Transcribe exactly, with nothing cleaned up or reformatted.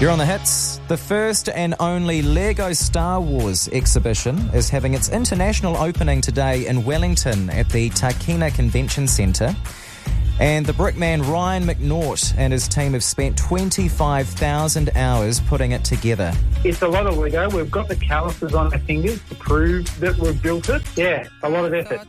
You're on the hits. The first and only Lego Star Wars exhibition is having its international opening today in Wellington at the Takina Convention Centre. And the brickman Ryan McNaught and his team have spent twenty-five thousand hours putting it together. It's a lot of Lego. We've got the calluses on our fingers to prove that we've built it. Yeah, a lot of effort.